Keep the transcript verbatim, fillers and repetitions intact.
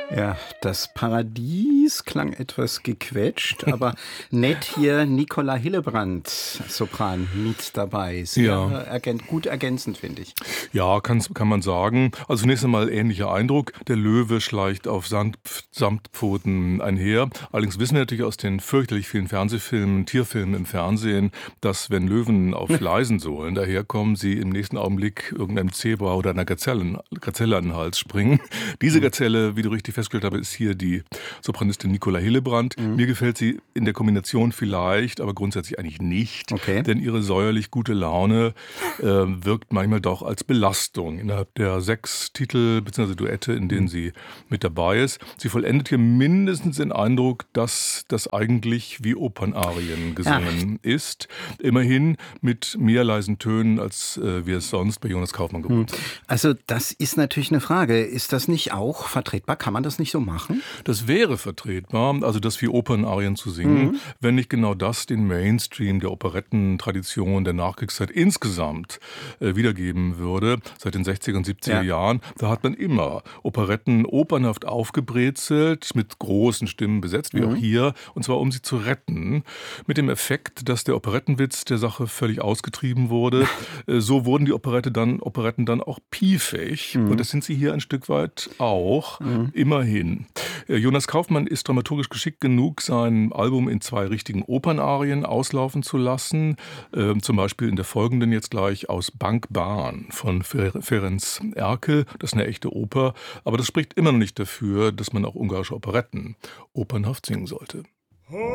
Ja, das Paradies klang etwas gequetscht, aber nett hier Nicola Hillebrand, Sopran, mit dabei. Sehr Ja. ergän gut ergänzend, finde ich. Ja, kann's kann man sagen. Also zunächst einmal ähnlicher Eindruck. Der Löwe schleicht auf Sand, Samtpfoten einher. Allerdings wissen wir natürlich aus den fürchterlich vielen Fernsehfilmen, Tierfilmen im Fernsehen, dass wenn Löwen auf leisen Sohlen daherkommen, sie im nächsten Augenblick irgendeinem Zebra oder einer Gazelle, Gazelle an den Hals springen. Diese Gazelle, wie du richtig festgestellt habe, ist hier die Sopranistin Nicola Hillebrand. Mhm. Mir gefällt sie in der Kombination vielleicht, aber grundsätzlich eigentlich nicht. Okay. Denn ihre säuerlich gute Laune äh, wirkt manchmal doch als Belastung innerhalb der sechs Titel bzw. Duette, in denen sie mit dabei ist. Sie vollendet hier mindestens den Eindruck, dass das eigentlich wie Opernarien gesungen Ja. ist. Immerhin mit mehr leisen Tönen, als äh, wir es sonst bei Jonas Kaufmann gewohnt sind. Also das ist natürlich eine Frage. Ist das nicht auch vertretbar? Kann man das nicht so machen? Das wäre vertretbar, also das wie Opernarien zu singen, Mhm. wenn nicht genau das den Mainstream der Operettentradition der Nachkriegszeit insgesamt äh, wiedergeben würde. Seit den sechziger und siebziger Ja. Jahren, da hat man immer Operetten opernhaft aufgebrezelt, mit großen Stimmen besetzt, wie Mhm. auch hier, und zwar um sie zu retten, mit dem Effekt, dass der Operettenwitz der Sache völlig ausgetrieben wurde. Äh, so wurden die Operette dann, Operetten dann auch piefig, Mhm. und das sind sie hier ein Stück weit auch, Mhm. immerhin. Äh, Jonas Kaufmann ist dramaturgisch geschickt genug, sein Album in zwei richtigen Opernarien auslaufen zu lassen. Ähm, zum Beispiel in der folgenden jetzt gleich aus Bankbahn von Fer- Ferenc Erkel. Das ist eine echte Oper, aber das spricht immer noch nicht dafür, dass man auch ungarische Operetten opernhaft singen sollte.